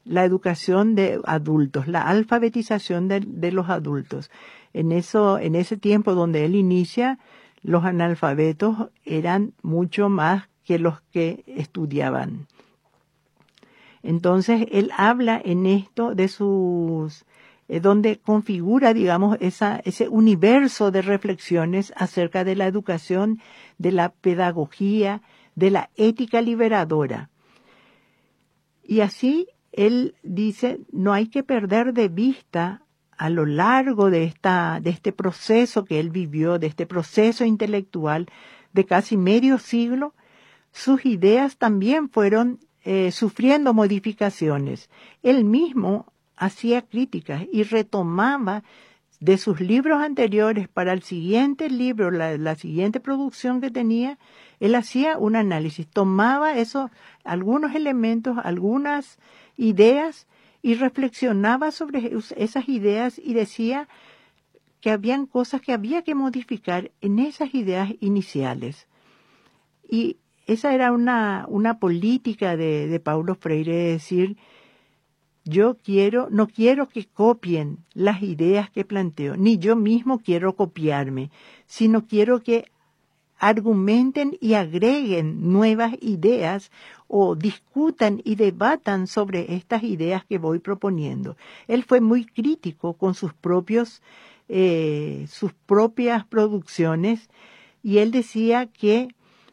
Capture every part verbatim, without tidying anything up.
la educación de adultos, la alfabetización de, de los adultos. En eso, en ese tiempo donde él inicia, los analfabetos eran mucho más que los que estudiaban. Entonces, él habla en esto de sus, eh, donde configura, digamos, esa, ese universo de reflexiones acerca de la educación, de la pedagogía, de la ética liberadora. Y así, él dice, no hay que perder de vista a lo largo de esta, de este proceso que él vivió, de este proceso intelectual de casi medio siglo, sus ideas también fueron eh, sufriendo modificaciones. Él mismo hacía críticas y retomaba de sus libros anteriores para el siguiente libro, la, la siguiente producción que tenía, él hacía un análisis, tomaba esos, algunos elementos, algunas ideas y reflexionaba sobre esas ideas y decía que habían cosas que había que modificar en esas ideas iniciales. Y esa era una, una política de, de Paulo Freire, de decir, yo quiero, no quiero que copien las ideas que planteo, ni yo mismo quiero copiarme, sino quiero que argumenten y agreguen nuevas ideas o discutan y debatan sobre estas ideas que voy proponiendo. Él fue muy crítico con sus propios, eh, sus propias producciones y él decía que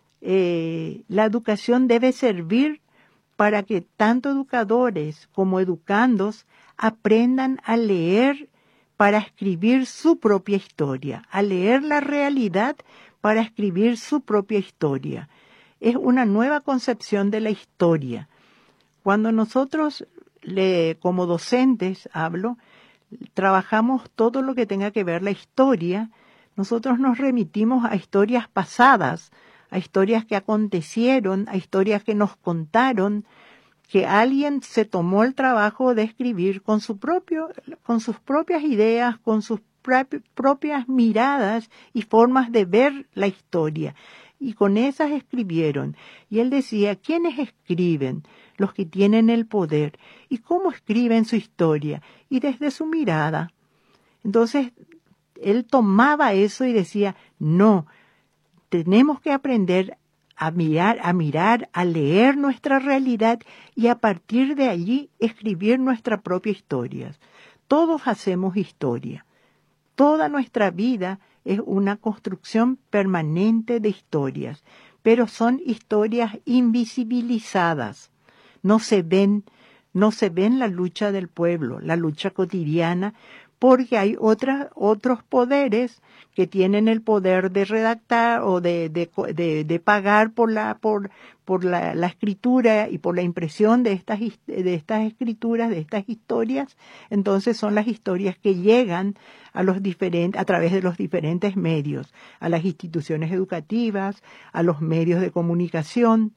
eh, la educación debe servir para que tanto educadores como educandos aprendan a leer para escribir su propia historia, a leer la realidad para escribir su propia historia. Es una nueva concepción de la historia. Cuando nosotros, le, como docentes, hablo, trabajamos todo lo que tenga que ver la historia, nosotros nos remitimos a historias pasadas, a historias que acontecieron, a historias que nos contaron, que alguien se tomó el trabajo de escribir con su propio, con sus propias ideas, con sus propias miradas y formas de ver la historia. Y con esas escribieron. Y él decía, ¿quiénes escriben? Los que tienen el poder. ¿Y cómo escriben su historia? Y desde su mirada. Entonces, él tomaba eso y decía, no, tenemos que aprender a mirar, a mirar, a leer nuestra realidad y a partir de allí escribir nuestra propia historia. Todos hacemos historia. Toda nuestra vida es una construcción permanente de historias, pero son historias invisibilizadas. No se ven, no se ven la lucha del pueblo, la lucha cotidiana, porque hay otras, otros poderes que tienen el poder de redactar o de, de, de, de pagar por la, por, por la, la escritura y por la impresión de estas, de estas escrituras, de estas historias. Entonces son las historias que llegan a los diferentes, a través de los diferentes medios, a las instituciones educativas, a los medios de comunicación.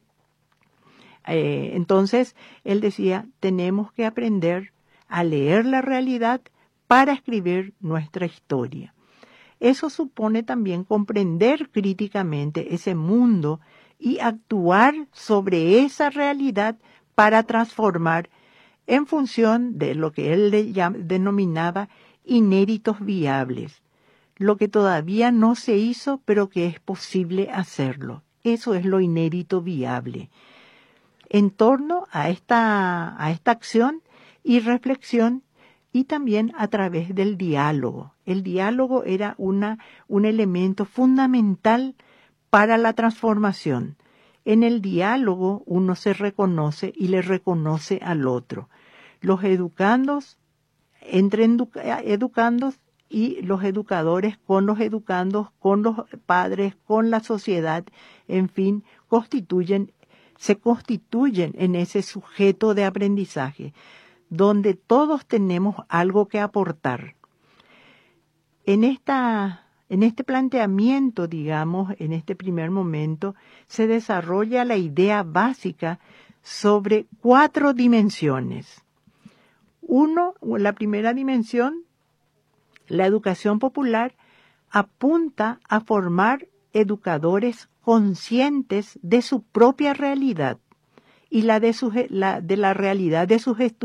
Eh, entonces, él decía, tenemos que aprender a leer la realidad para escribir nuestra historia. Eso supone también comprender críticamente ese mundo y actuar sobre esa realidad para transformar en función de lo que él le llam- denominaba inéditos viables, lo que todavía no se hizo pero que es posible hacerlo. Eso es lo inédito viable. En torno a esta, a esta acción y reflexión y también a través del diálogo. El diálogo era una, un elemento fundamental para la transformación. En el diálogo uno se reconoce y le reconoce al otro. Los educandos entre educandos y los educadores con los educandos, con los padres, con la sociedad, en fin, constituyen, se constituyen en ese sujeto de aprendizaje, donde todos tenemos algo que aportar. En esta, en este planteamiento, digamos, en este primer momento, se desarrolla la idea básica sobre cuatro dimensiones. Uno, la primera dimensión, la educación popular, apunta a formar educadores conscientes de su propia realidad y la de, su, la, de la realidad de sus estudiantes.